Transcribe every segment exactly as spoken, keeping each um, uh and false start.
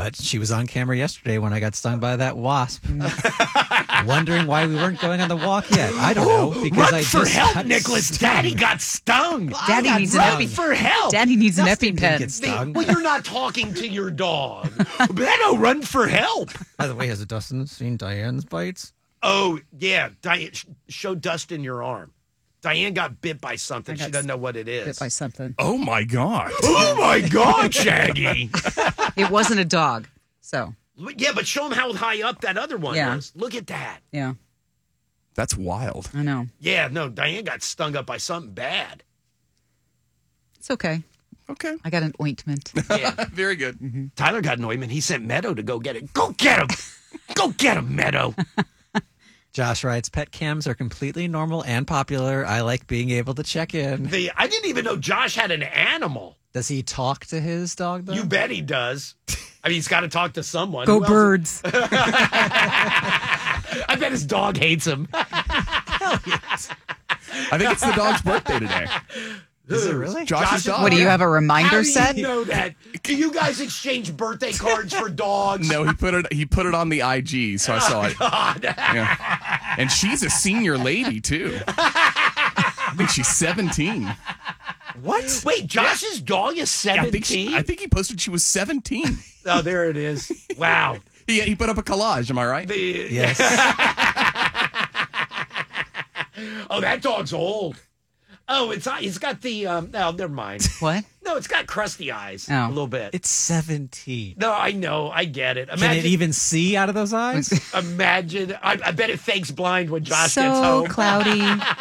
But she was on camera yesterday when I got stung by that wasp. Wondering why we weren't going on the walk yet. I don't know. Because Run I for just help, got Nicholas. stung. Daddy got stung. Daddy got needs an stung. epi. For help. Daddy needs an Dustin didn't EpiPen. get stung. Well, you're not talking to your dog. Beto, run for help. By the way, has Dustin seen Diane's bites? Oh, yeah. Diane, sh- show Dustin your arm. Diane got bit by something. I got She doesn't know what it is. Bit by something. Oh, my God. Oh, my God, Shaggy. It wasn't a dog. So, Yeah, but show him how high up that other one Yeah. is. Look at that. yeah, That's wild. I know. Yeah, no, Diane got stung up by something bad. It's okay. Okay. I got an ointment. Yeah. Very good. Tyler got an ointment. He sent Meadow to go get it. Go get him. Go get him, Meadow. Josh writes, pet cams are completely normal and popular. I like being able to check in. The I didn't even know Josh had an animal. Does he talk to his dog, though? You bet he does. I mean, he's got to talk to someone. Go Who else- birds. I bet his dog hates him. I think it's the dog's birthday today. Is it really? Josh's Josh- dog. What, do you have a How reminder do you set? know that? Do you guys exchange birthday cards for dogs? No, he put it. He put it on the I G, so I saw it. God. Yeah. And she's a senior lady too. I think she's seventeen. What? Wait, Josh's dog is Yeah, I think she, seventeen? I think he posted she was seventeen. Oh, there it is. Wow. He he put up a collage. Am I right? The- Yes. Oh, that dog's old. Oh, it's it's got the um. No, never mind. What? No, it's got crusty eyes Oh. a little bit. It's seventeen. No, I know, I get it. Can Imagine, it even see out of those eyes? imagine. I, I bet it fakes blind when Josh So gets home. cloudy.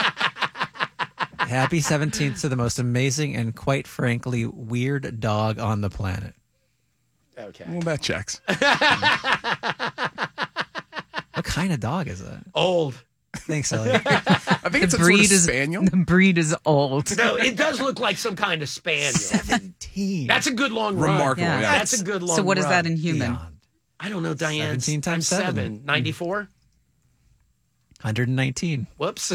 Happy seventeenth to the most amazing and quite frankly weird dog on the planet. Okay. Well, that checks. What kind of dog is that? Old. Thanks, Elliot. I think The it's a sort breed of is spaniel. the breed is old. No, it does look like some kind of spaniel. seventeen. That's a good long run. Remarkable. Yeah. Yeah. That's a good long So what is run. that in human? Beyond. I don't know, Diane. seventeen times seven. seven. ninety-four? one hundred nineteen. Whoops.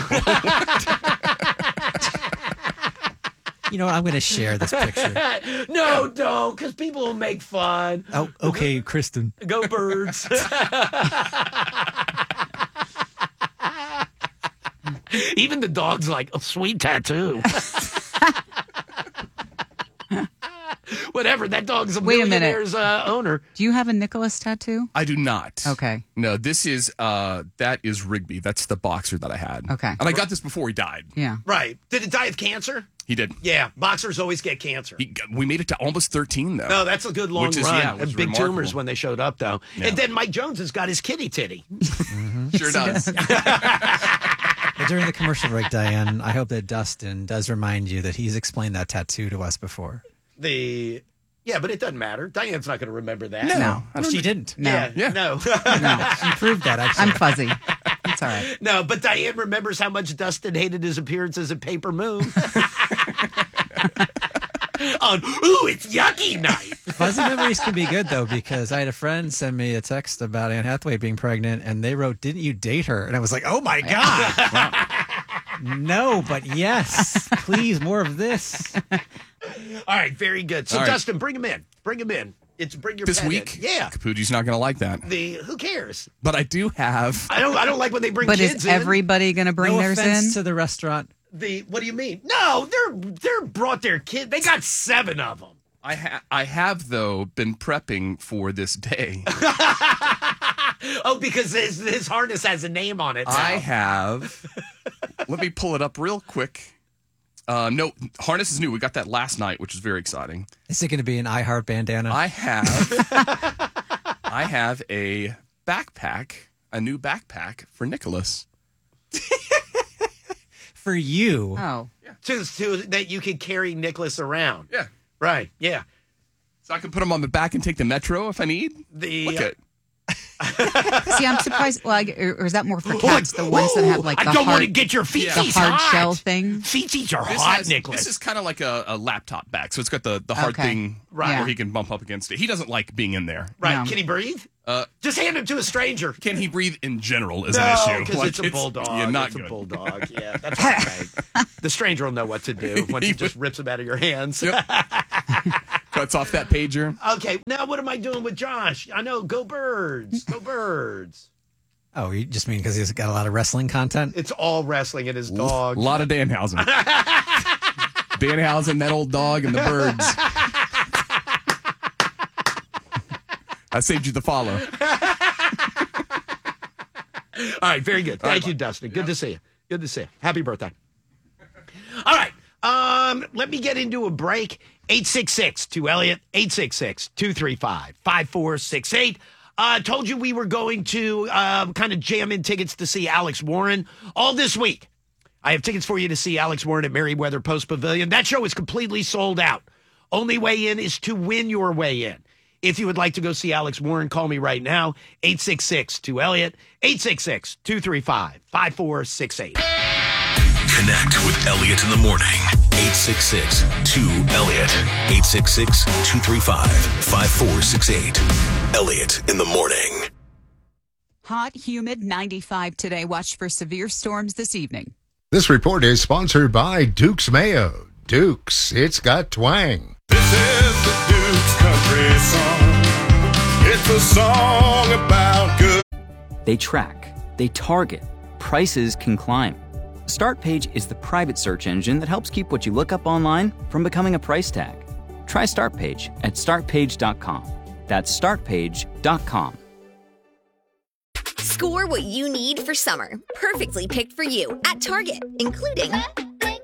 You know what? I'm going to share this picture. No, don't, because people will make fun. Oh, okay, Kristen. Go birds. Even the dog's like, a sweet tattoo. Whatever, that dog's a Wait a minute. millionaire's uh, owner. Do you have a Nicholas tattoo? I do not. Okay. No, this is uh that is Rigby. That's the boxer that I had. Okay. And I got this before he died. Yeah. Right. Did it die of cancer? He did. Yeah, boxers always get cancer. He, we made it to almost thirteen though. No, that's a good long Which is- run. yeah, And which is big remarkable. tumors when they showed up, though. Yeah. And then Mike Jones has got his kitty titty. Sure does. Well, during the commercial break, Diane, I hope that Dustin does remind you that he's explained that tattoo to us before. The yeah, but it doesn't matter. Diane's not going to remember that. No. Well, she didn't. No. Yeah, Yeah. no, No. She proved that, actually. I'm fuzzy. It's all right. no. But Diane remembers how much Dustin hated his appearances at Paper Moon. On ooh, it's yucky night. Fuzzy memories can be good, though, because I had a friend send me a text about Anne Hathaway being pregnant, and they wrote, "Didn't you date her?" And I was like, oh, my God. No, but yes. Please, more of this. All right, very good. So All right. Dustin, bring him in. Bring him in. It's bring your This pet week, in. Yeah. Capucci's not going to like that. The who cares? But I do have. I don't. I don't like when they bring But kids is in. everybody going to bring No theirs offense in? to the restaurant. The what do you mean? No, they're they're brought their kid. They got seven of them. I ha- I have though been prepping for this day. Oh, because his his harness has a name on it. Now. I have. Let me pull it up real quick. Uh, no, harness is new. We got that last night, which is very exciting. Is it going to be an I Heart bandana? I have. I have a backpack, a new backpack for Nicholas. For you. Oh. to, to that you can carry Nicholas around. Yeah. Right. Yeah. So I can put him on my back and take the metro if I need. The Look at. See, I'm surprised. Well, I, or or is that more for cats? The ones that have like I the don't hard, want to get your feetsies the hard hot. shell thing. Feetsies are This, hot, has- Nicholas. this is kind of like a, a laptop bag, so it's got the, the hard Okay. thing Right. where he can bump up against it. He doesn't like being in there. right. No. Can he breathe? Uh, Just hand him to a stranger. Can he breathe in general is No, an issue. because Like, it's a bulldog. Yeah, not it's good. a bulldog. Yeah, that's all right. The stranger will know what to do once he just rips him out of your hands. Yep. Cuts off that pager. Okay, now what am I doing with Josh? I know, go Birds. Go Birds. Oh, you just mean because he's got a lot of wrestling content? It's all wrestling and his dog. A lot of Danhausen. Danhausen, that old dog, and the birds. I saved you the follow. All right, very good. Thank right, you, Dustin. Good to see you. Good to see you. Happy birthday. All right, um, let me get into a break. eight six six two Elliot, eight six six two three five five four six eight. I uh, told you we were going to uh, kind of jam in tickets to see Alex Warren all this week. I have tickets for you to see Alex Warren at Merriweather Post Pavilion. That show is completely sold out. Only way in is to win your way in. If you would like to go see Alex Warren, call me right now, eight six six two Elliot, eight six six two three five five four six eight. Connect with Elliot in the morning, eight six six two Elliot, eight six six two three five five four six eight. Elliot in the morning. Hot, humid, ninety-five today. Watch for severe storms this evening. This report is sponsored by Duke's Mayo. Duke's, it's got twang. This is the Duke's Country Song. It's a song about good. They track, they target, prices can climb. StartPage is the private search engine that helps keep what you look up online from becoming a price tag. Try StartPage at start page dot com. That's start page dot com. Score what you need for summer. Perfectly picked for you at Target, including Up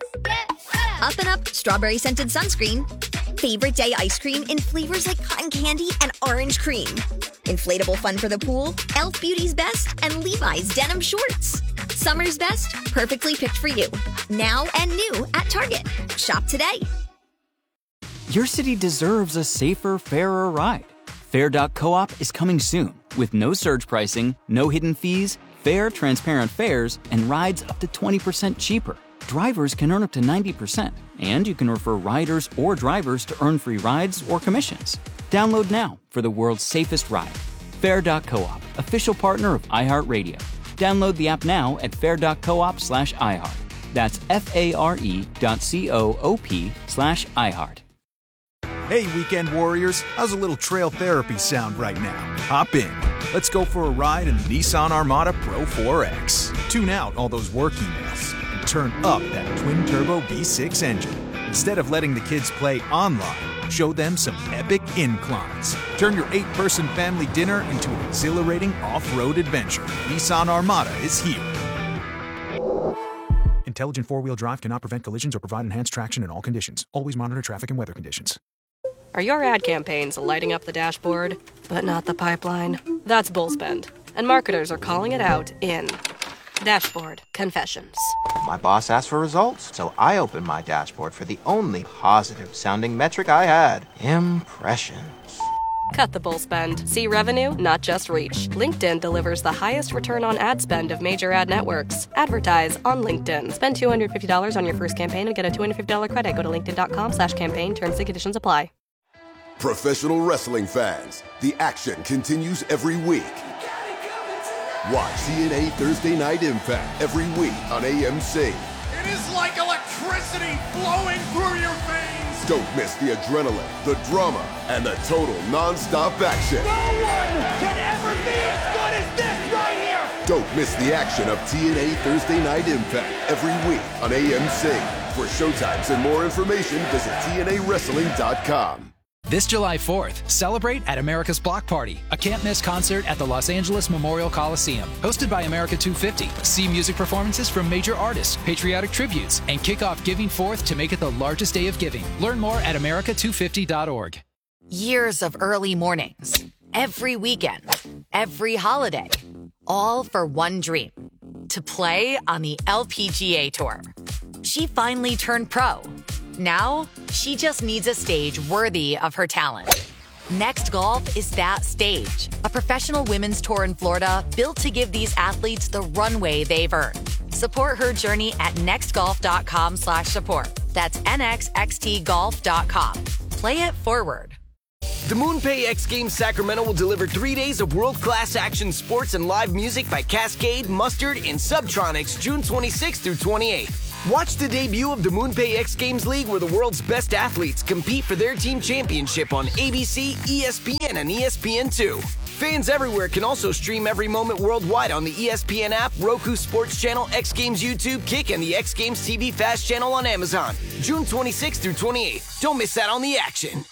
and Up Strawberry Scented Sunscreen, Favorite Day Ice Cream in flavors like cotton candy and orange cream, Inflatable Fun for the Pool, e l f Beauty's Best, and Levi's Denim Shorts. Summer's best, perfectly picked for you. Now and new at Target. Shop today. Your city deserves a safer, fairer ride. Fair dot coop is coming soon with no surge pricing, no hidden fees, fair, transparent fares, and rides up to twenty percent cheaper. Drivers can earn up to ninety percent, and you can refer riders or drivers to earn free rides or commissions. Download now for the world's safest ride. Fair dot coop, official partner of iHeartRadio. Download the app now at fair dot coop slash iHeart. That's F-A-R-E dot C-O-O-P slash iHeart. Hey, weekend warriors, how's a little trail therapy sound right now? Hop in. Let's go for a ride in the Nissan Armada Pro four X. Tune out all those work emails and turn up that twin-turbo V six engine. Instead of letting the kids play online, show them some epic inclines. Turn your eight-person family dinner into an exhilarating off-road adventure. Nissan Armada is here. Intelligent four-wheel drive cannot prevent collisions or provide enhanced traction in all conditions. Always monitor traffic and weather conditions. Are your ad campaigns lighting up the dashboard, but not the pipeline? That's Bullspend, and marketers are calling it out in Dashboard Confessions. My boss asked for results, so I opened my dashboard for the only positive-sounding metric I had, impressions. Cut the bull spend. See revenue, not just reach. LinkedIn delivers the highest return on ad spend of major ad networks. Advertise on LinkedIn. Spend two hundred fifty dollars on your first campaign and get a two hundred fifty dollars credit. Go to linkedin.com slash campaign. Terms and conditions apply. Professional wrestling fans, the action continues every week. Watch T N A Thursday Night Impact every week on A M C. It is like electricity flowing through your veins. Don't miss the adrenaline, the drama, and the total non-stop action. No one can ever be as good as this right here. Don't miss the action of T N A Thursday Night Impact every week on A M C. For showtimes and more information, visit T N A wrestling dot com. This July fourth, celebrate at America's Block Party, a can't-miss concert at the Los Angeles Memorial Coliseum. Hosted by America two fifty. See music performances from major artists, patriotic tributes, and kick off Giving Forth to make it the largest day of giving. Learn more at america two fifty dot org. Years of early mornings, every weekend, every holiday, all for one dream, to play on the L P G A Tour. She finally turned pro. Now, she just needs a stage worthy of her talent. Next Golf is that stage. A professional women's tour in Florida built to give these athletes the runway they've earned. Support her journey at nextgolf.com slash support. That's nxxt golf dot com. Play it forward. The MoonPay X Games Sacramento will deliver three days of world-class action sports and live music by Cascade, Mustard, and Subtronics June twenty-sixth through twenty-eighth. Watch the debut of the MoonPay X Games League, where the world's best athletes compete for their team championship on A B C, E S P N, and E S P N two. Fans everywhere can also stream every moment worldwide on the E S P N app, Roku Sports Channel, X Games YouTube, Kick, and the X Games T V Fast Channel on Amazon. June twenty-sixth through twenty-eighth. Don't miss out on the action.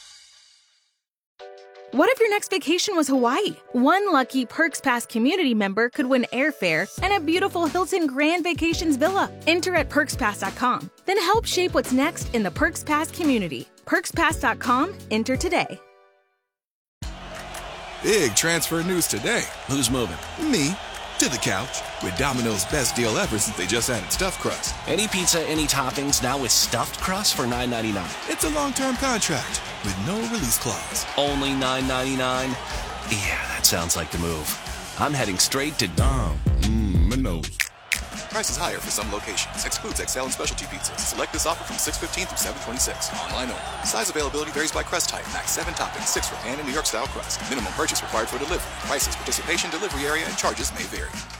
What if your next vacation was Hawaii? One lucky Perks Pass community member could win airfare and a beautiful Hilton Grand Vacations villa. Enter at perks pass dot com. Then help shape what's next in the Perks Pass community. perks pass dot com. Enter today. Big transfer news today. Who's moving? Me. To the couch. With Domino's best deal ever since they just added stuffed crust. Any pizza, any toppings, now with stuffed crust for nine ninety-nine. It's a long-term contract with no release clause. Only nine ninety-nine? Yeah, that sounds like the move. I'm heading straight to Dom. Mmm, Minos. Prices higher for some locations. Excludes X L and specialty pizzas. Select this offer from six fifteen through seven twenty-six. Online only. Size availability varies by crust type. Max seven toppings, six for pan and New York style crust. Minimum purchase required for delivery. Prices, participation, delivery area, and charges may vary.